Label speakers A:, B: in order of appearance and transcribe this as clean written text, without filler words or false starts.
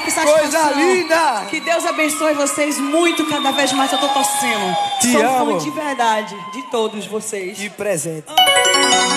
A: que satisfação.
B: Coisa linda!
A: Que Deus abençoe vocês muito, cada vez mais eu tô torcendo.
B: Te
A: Sou
B: amo.
A: fã de verdade, de todos vocês.
B: Que presente.